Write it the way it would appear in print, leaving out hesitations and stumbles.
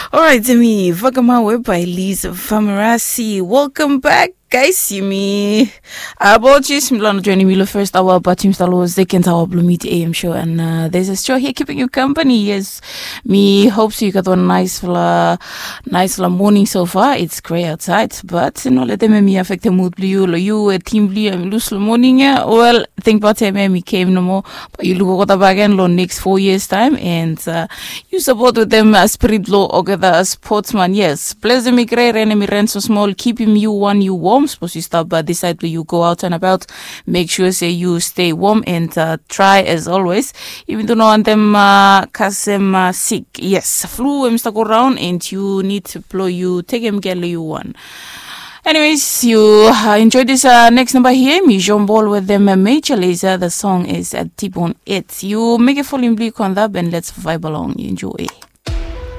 All right, Demi, Vagamawe by Lisa Famarasi. Welcome back, guys. Yumi. Apologies, Milano joining me the first hour, but Tim Stalo second hour Blue Meet AM show, and there's a show here keeping you company. Yes, me hopes you got one nice morning so far. It's grey outside, but let them me affect the mood blue. You team blue lose morning. Well, think about me came no more, but you look what again next 4 years time, and you support with them spirit law or the sportsman. Yes, pleasure me great enemy rent so small, keeping you warm. Suppose you stop by this side where you go out and about. Make sure say you stay warm and try as always. Even though no one them sick. Yes, flu stuck around and you need to blow you take him get you one. Anyways, you enjoy this next number here. Me Jean Ball with them Major Lazer. The song is at T-Bone 8. You make a full in bleak on that and let's vibe along. You enjoy.